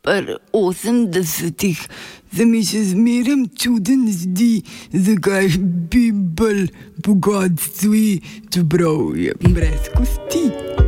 pri 80-ih se mi še zmeraj čuden zdi, zakaj bi bolj bogatstvi, čeprav je brez kosti.